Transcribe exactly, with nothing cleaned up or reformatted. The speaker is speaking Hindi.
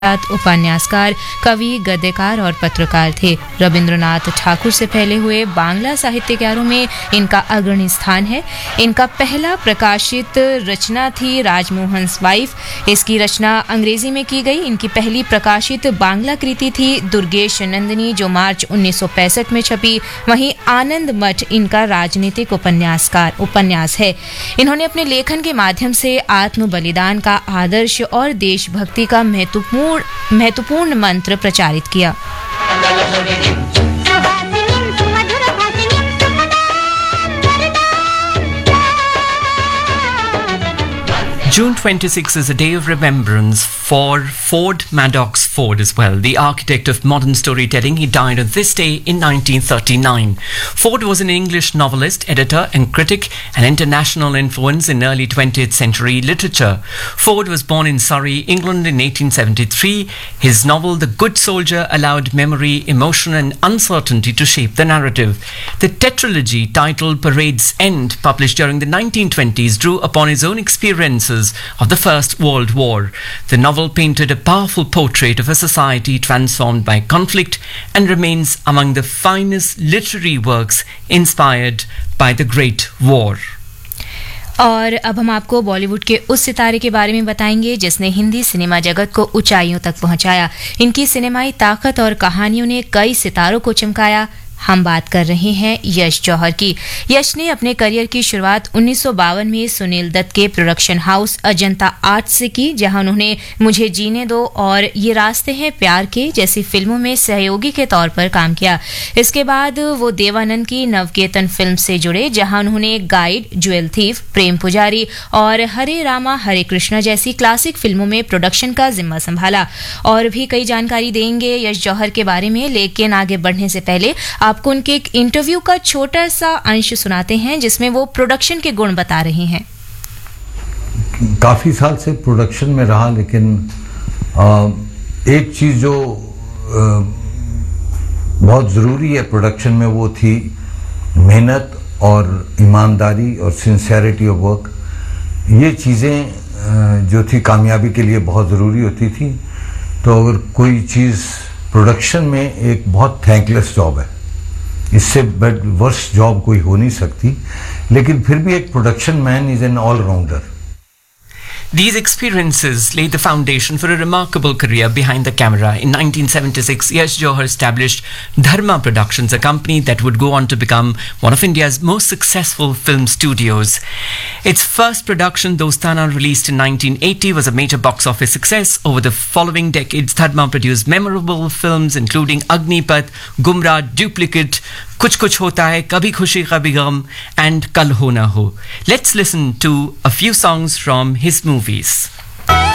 उपन्यासकार, कवि, गद्यकार और पत्रकार थे। रविंद्रनाथ ठाकुर से फैले हुए बांग्ला साहित्यकारों में इनका अग्रणी स्थान है। इनका पहला प्रकाशित रचना थी राजमोहन्स वाइफ। इसकी रचना अंग्रेजी में की गई। इनकी पहली प्रकाशित बांग्ला कृति थी दुर्गेश नंदिनी, जो मार्च उन्नीस सौ पैंसठ में छपी। वहीं आनंद मठ इनका राजनीतिक उपन्यासकार उपन्यास है। इन्होंने अपने लेखन के माध्यम से आत्म बलिदान का आदर्श और देशभक्ति का महत्वपूर्ण महत्वपूर्ण मंत्र प्रचारित किया। June twenty-sixth is a day of remembrance for Ford Madox Ford as well, the architect of modern storytelling. He died on this day in nineteen thirty-nine. Ford was an English novelist, editor and critic, an international influence in early twentieth century literature. Ford was born in Surrey, England in eighteen seventy-three. His novel The Good Soldier allowed memory, emotion and uncertainty to shape the narrative. The tetralogy titled Parade's End, published during the nineteen twenties, drew upon his own experiences of the First World War. The novel painted a powerful portrait of a society transformed by conflict and remains among the finest literary works inspired by the Great War. और अब हम आपको बॉलीवुड के उस सितारे के बारे में बताएंगे जिसने हिंदी सिनेमा जगत को ऊंचाइयों तक पहुंचाया। इनकी सिनेमाई ताकत और कहानियों ने कई सितारों को चमकाया। हम बात कर रहे हैं यश जौहर की। यश ने अपने करियर की शुरुआत उन्नीस सौ बावन में सुनील दत्त के प्रोडक्शन हाउस अजंता आर्ट्स से की, जहां उन्होंने मुझे जीने दो और ये रास्ते हैं प्यार के जैसी फिल्मों में सहयोगी के तौर पर काम किया। इसके बाद वो देवानंद की नवकेतन फिल्म से जुड़े, जहां उन्होंने गाइड, ज्वेल थीफ, प्रेम पुजारी और हरे रामा हरे कृष्णा जैसी क्लासिक फिल्मों में प्रोडक्शन का जिम्मा संभाला। और भी कई जानकारी देंगे यश जौहर के बारे में, लेकिन आगे बढ़ने से पहले आपको उनके एक इंटरव्यू का छोटा सा अंश सुनाते हैं जिसमें वो प्रोडक्शन के गुण बता रहे हैं। काफी साल से प्रोडक्शन में रहा, लेकिन आ, एक चीज जो आ, बहुत जरूरी है प्रोडक्शन में, वो थी मेहनत और ईमानदारी और सिंसेरिटी ऑफ वर्क। ये चीजें जो थी कामयाबी के लिए बहुत जरूरी होती थी। तो अगर कोई चीज प्रोडक्शन में एक बहुत थैंकलेस जॉब है, इससे वर्ष जॉब कोई हो नहीं सकती, लेकिन फिर भी एक production man is an allrounder. These experiences laid the foundation for a remarkable career behind the camera. In nineteen seventy-six, Yash Johar established Dharma Productions, a company that would go on to become one of India's most successful film studios. Its first production, Dostana, released in nineteen eighty, was a major box office success. Over the following decades, Dharma produced memorable films including Agnipath, Gumrah, Duplicate, Kuch Kuch Hota Hai, Kabhi Khushi Kabhi Gham and Kal Ho Na Ho. Let's listen to a few songs from his movies.